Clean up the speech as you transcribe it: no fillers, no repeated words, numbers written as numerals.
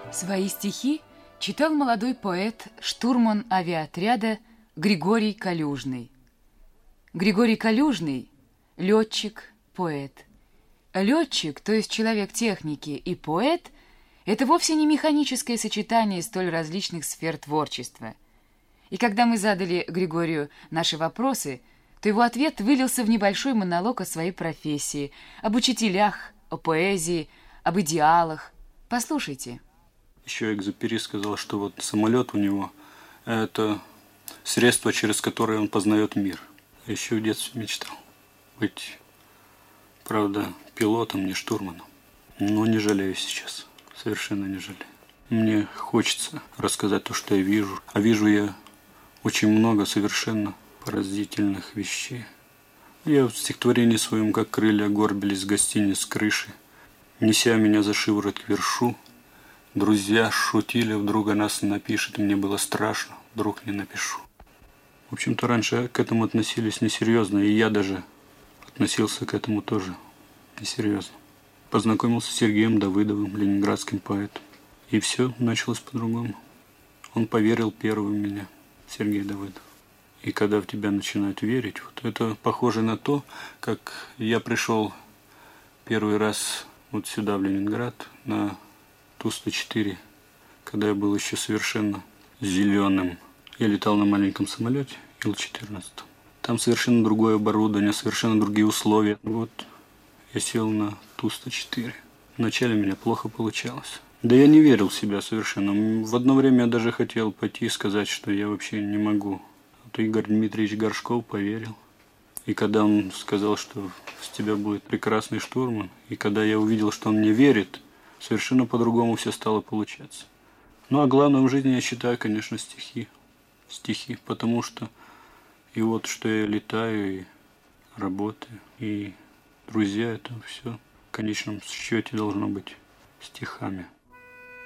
Свои стихи читал молодой поэт, штурман авиаотряда Григорий Калюжный. Григорий Калюжный – летчик, поэт. Летчик, то есть человек техники, и поэт – это вовсе не механическое сочетание столь различных сфер творчества. И когда мы задали Григорию наши вопросы, то его ответ вылился в небольшой монолог о своей профессии, об учителях, о поэзии, об идеалах. Послушайте. Еще Экзюпери сказал, что вот самолет у него – это средство, через которое он познает мир. Я еще в детстве мечтал быть, правда, пилотом, не штурманом. Но не жалею сейчас, совершенно не жалею. Мне хочется рассказать то, что я вижу. А вижу я очень много совершенно поразительных вещей. Я в стихотворении своем, как крылья горбились с гостиниц крыши, неся меня за шиворот к вершу. Друзья шутили, вдруг о нас напишет, мне было страшно, вдруг не напишу. В общем-то, раньше к этому относились несерьезно, и я даже относился к этому тоже несерьезно. Познакомился с Сергеем Давыдовым, ленинградским поэтом, и все началось по-другому. Он поверил первым в меня, Сергей Давыдов. И когда в тебя начинают верить, вот это похоже на то, как я пришел первый раз вот сюда, в Ленинград, на Ту-104, когда я был еще совершенно зеленым. Я летал на маленьком самолете Ил-14. Там совершенно другое оборудование, совершенно другие условия. Вот я сел на Ту-104. Вначале у меня плохо получалось. Да я не верил в себя совершенно. В одно время я даже хотел пойти и сказать, что я вообще не могу. А то Игорь Дмитриевич Горшков поверил. И когда он сказал, что с тебя будет прекрасный штурман, и когда я увидел, что он мне верит, совершенно по-другому все стало получаться. Ну, а главное в жизни, я считаю, конечно, стихи. Стихи, потому что и вот что я летаю, и работаю, и друзья, это все в конечном счете должно быть стихами.